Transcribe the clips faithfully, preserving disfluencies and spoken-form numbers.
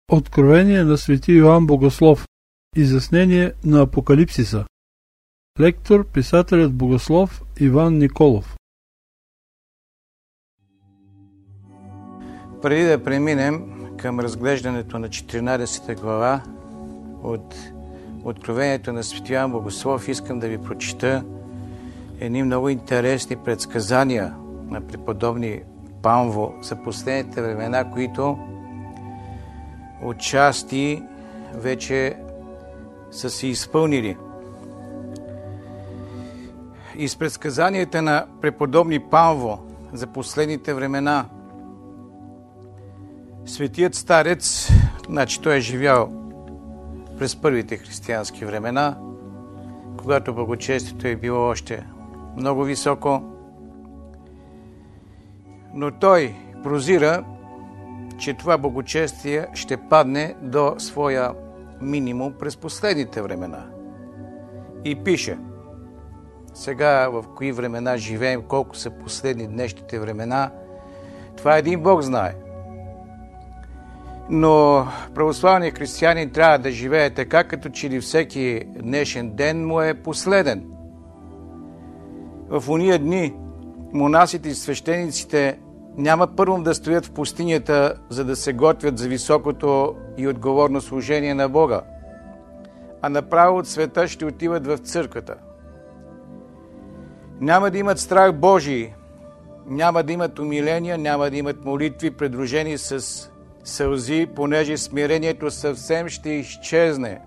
Откровение на свети Йоан Богослов. Изяснение на Апокалипсиса. Лектор, писателят богослов Иван Николов. Преди да преминем към разглеждането на четиринадесета глава от Откровението на свети Йоан Богослов, искам да ви прочита едни много интересни предсказания на преподобни Памво за последните времена, които отчасти вече са се изпълнили. Из предсказанията на преподобни Памво за последните времена, светият старец, значи той е живял през първите християнски времена, когато благочестието е било още много високо, но той прозира, че това благочестие ще падне до своя минимум през последните времена. И пише: сега в кои времена живеем, колко са последни днешните времена, това един Бог знае. Но православният християнин трябва да живее така, като че ли всеки днешен ден му е последен. В уния дни монасите и свещениците няма първо да стоят в пустинята, за да се готвят за високото и отговорно служение на Бога, а направо от света ще отиват в църквата. Няма да имат страх Божий, няма да имат умиления, няма да имат молитви, придружени с сълзи, понеже смирението съвсем ще изчезне.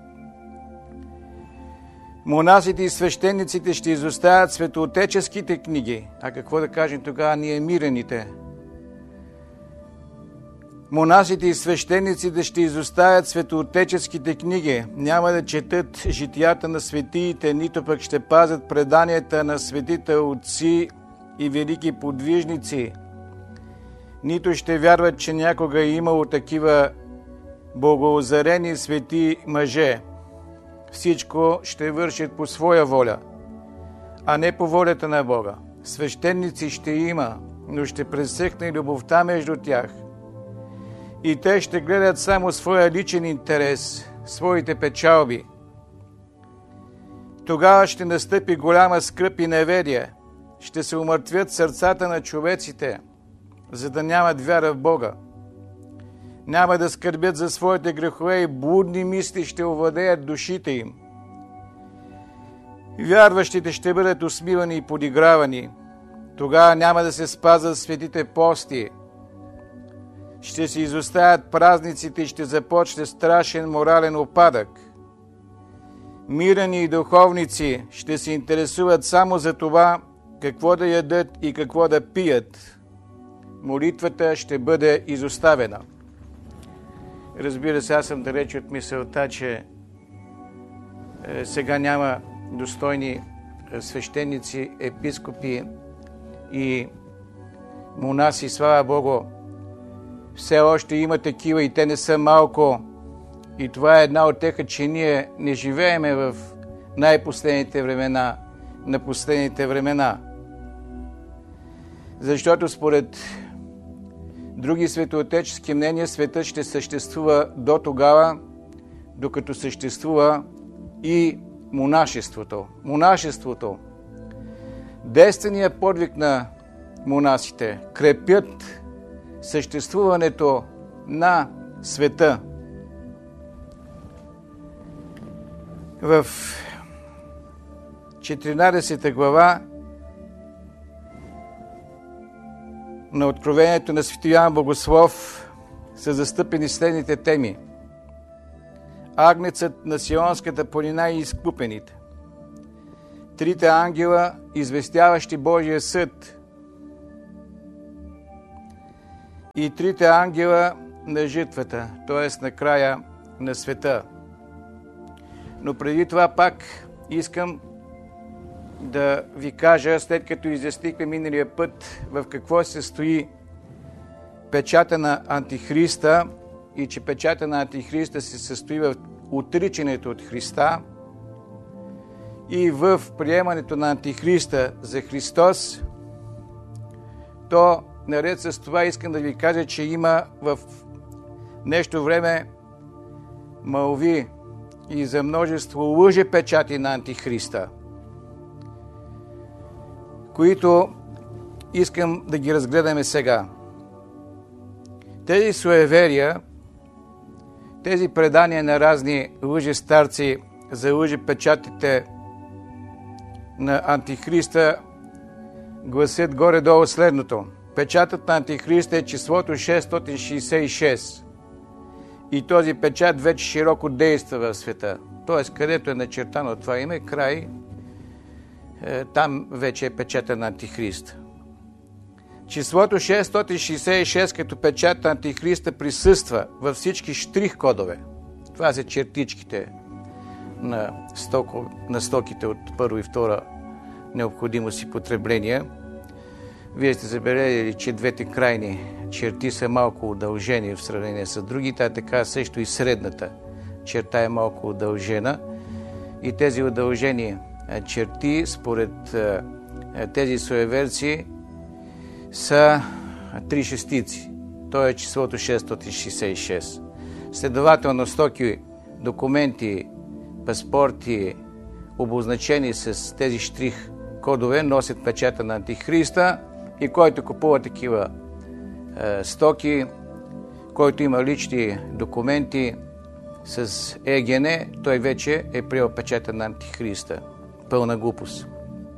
Монасите и свещениците ще изоставят светоотеческите книги. А какво да кажем тогава ние мирените? Монасите и свещениците ще изоставят светоотеческите книги. Няма да четат житията на светиите, нито пък ще пазят преданията на светите отци и велики подвижници. Нито ще вярват, че някога е имало такива богоозарени свети мъже. Всичко ще вършат по своя воля, а не по волята на Бога. Свещеници ще има, но ще пресъхне любовта между тях. И те ще гледат само своя личен интерес, своите печалби. Тогава ще настъпи голяма скръб и неверие. Ще се умъртвят сърцата на човеците, за да нямат вяра в Бога. Няма да скърбят за своите грехове и блудни мисли ще овладеят душите им. Вярващите ще бъдат усмивани и подигравани. Тогава няма да се спазват светите пости. Ще се изоставят празниците и ще започне страшен морален упадък. Мирени и духовници ще се интересуват само за това какво да ядат и какво да пият. Молитвата ще бъде изоставена. Разбира се, аз съм далеч от мисълта, че е, сега няма достойни свещеници, епископи и монаси. Слава Богу, все още има такива и те не са малко. И това е една от теха, че ние не живееме в най-последните времена, на последните времена. Защото според други светоотечески мнения, светът ще съществува до тогава, докато съществува и монашеството. Монашеството, действеният подвиг на монасите, крепят съществуването на света. В четиринадесета глава на Откровението на свети Йоан Богослов са застъпени следните теми: Агнецът на Сионската планина и изкупените, трите ангела, известяващи Божия съд, и трите ангела на житвата, т.е. на края на света. Но преди това пак искам да ви кажа, след като изяснихме миналия път в какво се състои печата на Антихриста и че печата на Антихриста се състои в отричането от Христа и в приемането на Антихриста за Христос, то наред с това искам да ви кажа, че има в нещо време мълви и за множество лъжепечати на Антихриста, които искам да ги разгледаме сега. Тези суеверия, тези предания на разни лъжестарци за лъжепечатите на Антихриста гласят горе-долу следното. Печатът на Антихриста е числото шестстотин шейсет и шест. И този печат вече широко действа в света. Тоест, където е начертано това име, край, е, там вече е печата на Антихриста. Числото шестстотин шейсет и шест като печат на Антихриста присъства във всички штрих-кодове. Това са чертичките на, стоко, на стоките от първо и втора необходимост и потребление. Вие сте забележали, че двете крайни черти са малко удължени в сравнение с другите, а така също и средната черта е малко удължена. И тези удължени черти, според тези суеверци, са три шестици. То е числото шестстотин шейсет и шест. Следователно, стоки, документи, паспорти, обозначени с тези штрих кодове, носят печата на Антихриста и който купува такива е, стоки, който има лични документи с ЕГН, той вече е приел печата на Антихриста. Пълна глупост.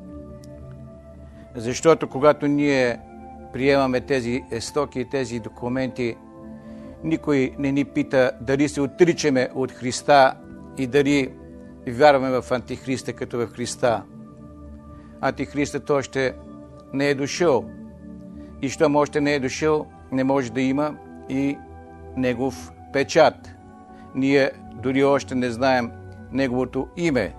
Защото когато ние приемаме тези стоки и тези документи, никой не ни пита дали се отричаме от Христа и дали вярваме в Антихриста като в Христа. Антихристът още не е дошъл. И щом още не е дошъл, не може да има и негов печат. Ние дори още не знаем неговото име.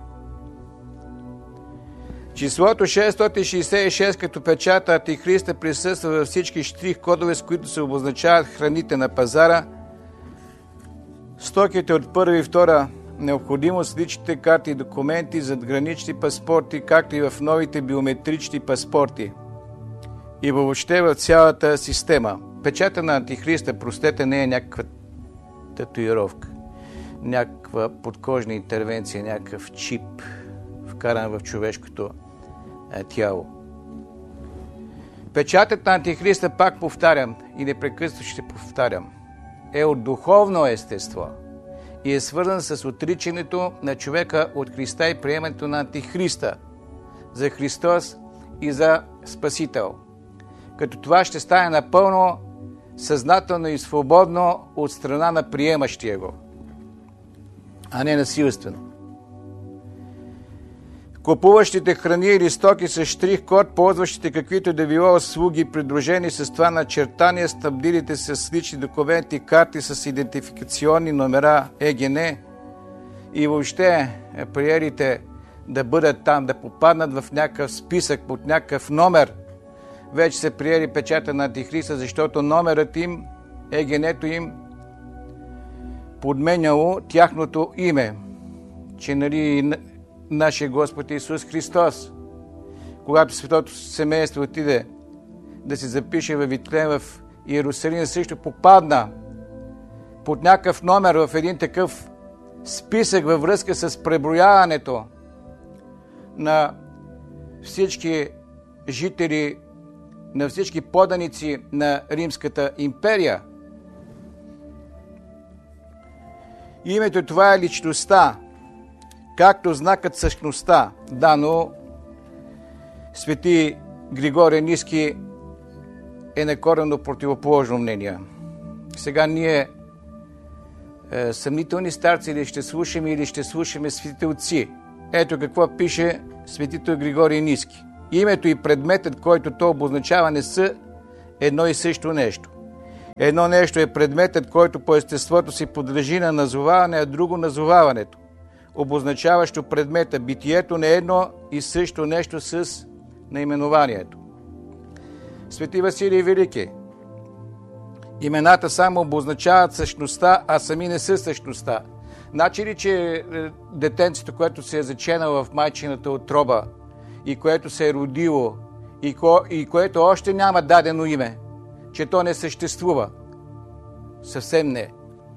Числото шестстотин шейсет и шест като печат Антихриста присъства във всички штрих-кодове, с които се обозначават храните на пазара, стоките от първа и втора необходимост, личните карти и документи, задгранични паспорти, както и в новите биометрични паспорти. И въобще в цялата система. Печата на Антихриста, простете, не е някаква татуировка, някаква подкожна интервенция, някакъв чип, вкаран в човешкото тяло. Печатът на Антихриста, пак повтарям и непрекъснато ще повтарям, е от духовно естество и е свързан с отричането на човека от Христа и приемането на Антихриста за Христос и за Спасител. Като това ще стане напълно съзнателно и свободно от страна на приемащия го, а не насилствено. Купуващите храни или стоки с штрих-код, ползващите каквито да било услуги, придружени с това начертание, снабдилите с лични документи, карти с идентификационни номера ЕГН и въобще приелите да бъдат там, да попаднат в някакъв списък под някакъв номер, вече са приели печата на Антихриста, защото номерът им, ЕГН-то им, подменяло тяхното име, че нали нашия Господ Исус Христос, когато светото семейство отиде да се запише във Витлеем в Иерусалим, също попадна под някакъв номер в един такъв списък във връзка с преброяването на всички жители, на всички поданици на Римската империя. Името това е личността, както знакът същността. Да, но свети Григорий Ниски е на коренно противоположно мнение. Сега ние е, съмнителни старци ли ще слушаме или ще слушаме светите отци? Ето какво пише светител Григорий Ниски. Името и предметът, който то обозначава, не са едно и също нещо. Едно нещо е предметът, който по естеството си подлежи на назоваване, а друго назоваването, обозначаващо предмета. Битието не е едно и също нещо с наименованието. Свети Василий Велики. Имената само обозначават същността, а сами не са същността. Значи ли, че детенцето, което се е заченало в майчината утроба и което се е родило и, ко... и което още няма дадено име, че то не съществува? Съвсем не.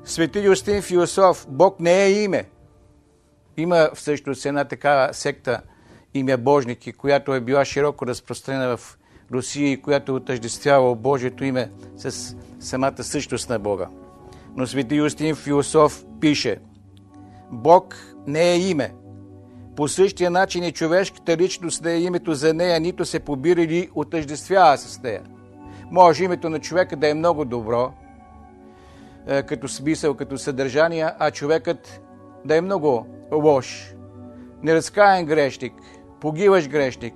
Свети Юстин Философ, Бог не е име. Има всъщност една такава секта, име Божники, която е била широко разпространена в Русия и която отъждествява Божието име с самата същност на Бога. Но свети Юстин Философ пише: Бог не е име. По същия начин и човешката личност не е името за нея, нито се побира или отъждествява с нея. Може името на човека да е много добро, като смисъл, като съдържание, а човекът да е много лош, неразкаян грешник, погиваш грешник.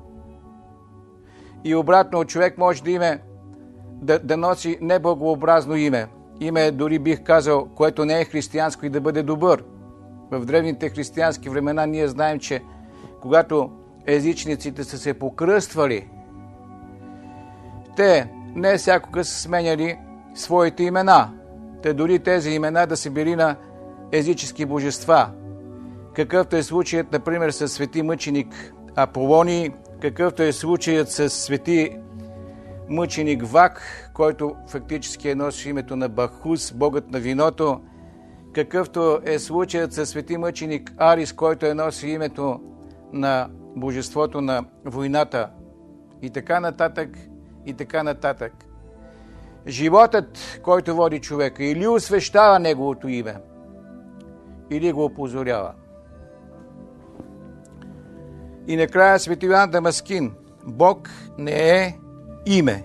И обратно, човек може да, име, да, да носи неблагообразно име. Име, дори бих казал, което не е християнско и да бъде добър. В древните християнски времена ние знаем, че когато езичниците са се покръствали, те не всякога са сменяли своите имена. Те дори тези имена да са били на езически божества. Какъвто е случаят, например, с свети мъченик Аполоний, какъвто е случаят с свети мъченик Вак, който фактически е носил името на Бахус, богът на виното, какъвто е случаят с свети мъченик Арис, който е носил името на божеството на войната, и така нататък, и така нататък. Животът, който води човека, или освещава неговото име, или го опозорява. И накрая свети Йоан Дамаскин: Бог не е име.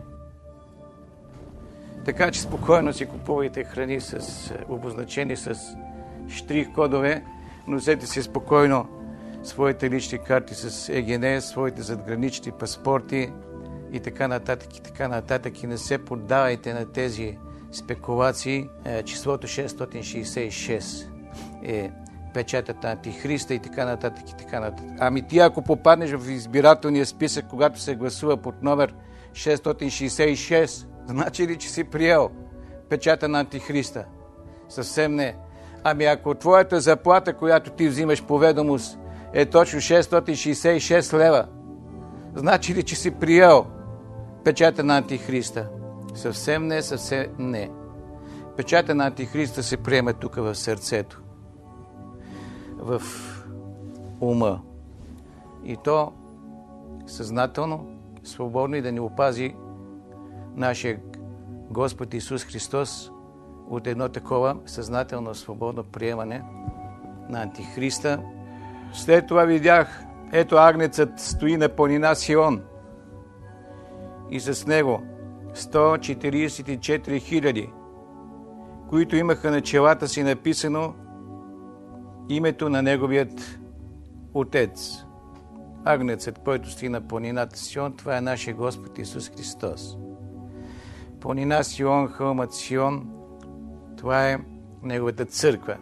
Така че спокойно си купувайте храни с обозначени с штрих-кодове, носете си спокойно своите лични карти с ЕГН, своите задгранични паспорти и така нататък, и така нататък. И не се поддавайте на тези спекулации. Числото шестстотин шейсет и шест е печатът на Антихриста и така нататък, и така нататък. Ами ти, ако попаднеш в избирателния списък, когато се гласува под номер шестстотин шейсет и шест, значи ли, че си приел печата на Антихриста? Съвсем не. Ами ако твоята заплата, която ти взимаш по ведомост, е точно шестстотин шейсет и шест лева, значи ли, че си приел печата на Антихриста? Съвсем не, съвсем не. Печата на Антихриста се приема тук в сърцето, в ума. И то съзнателно, свободно, и да ни опази нашия Господ Исус Христос от едно такова съзнателно, свободно приемане на Антихриста. След това видях, ето агнецът стои на планина Сион и с него сто четирийсет и четири хиляди, които имаха на челата си написано името на неговият Отец. Агнецът, който стои на планината Сион, това е нашия Господ Исус Христос. Планина Сион, хълмът Сион, това е неговата църква.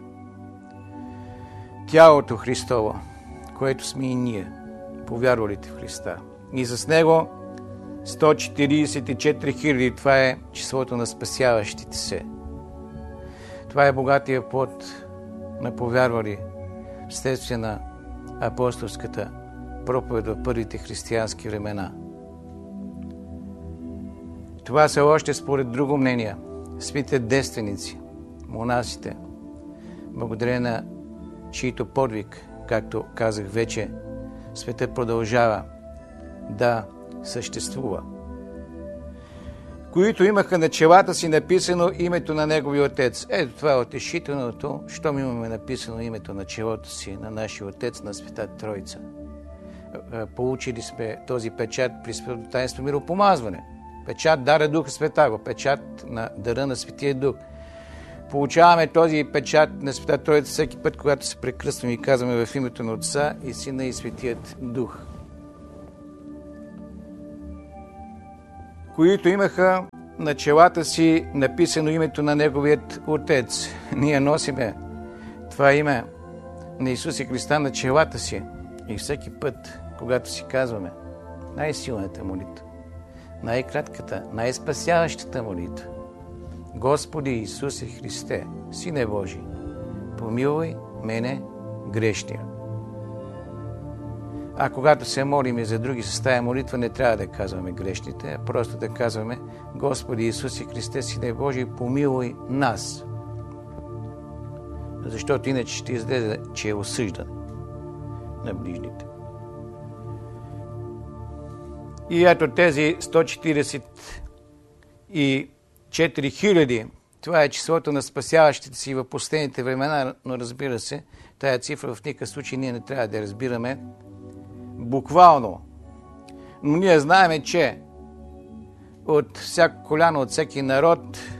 Тялото Христово, което сме и ние, повярвалите в Христа. И с него сто четирийсет и четири хиляди, това е числото на спасяващите се. Това е богатия плод на повярвали вследствие на апостолската проповед в първите християнски времена. Това са още според друго мнение свите девственици, монасите, благодарение на чието подвиг, както казах вече, светът продължава да съществува, които имаха на челата си написано името на неговия Отец. Ето това е утешителното, щом имаме написано името на челото си на нашия Отец, на Света Троица. Получили сме този печат при Светото таинство миропомазване. Печат дара Духа Святаго, печат на дара на Светия Дух. Получаваме този печат на Света Троица всеки път, когато се прекръстваме и казваме в името на Отца и Сина и Светият Дух. Които имаха на челата си написано името на неговият Отец. Ние носиме това име на Исуса Христа на челата си и всеки път, когато си казваме най-силната молитва, най-кратката, най-спасяващата молитва: Господи Исусе Христе, Сине Божий, помилуй мене грешния. А когато се молим и за други с тая молитва, не трябва да казваме грешните, а просто да казваме: Господи Исусе Христе, Сине Божий, помилуй нас. защото иначе ще излезе, че е осъждан на ближните. И ето тези сто четиридесет и четири хиляди, това е числото на спасяващите си в последните времена, но разбира се, тая цифра в никакъв случай ние не трябва да я разбираме буквално. Но ние знаем, че от всяко коляно, от всеки народ